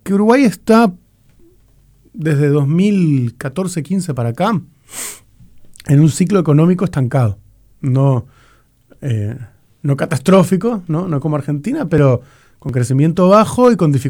que Uruguay está desde 2014-15 para acá en un ciclo económico estancado. No catastrófico, ¿no? No como Argentina, pero con crecimiento bajo y con dificultades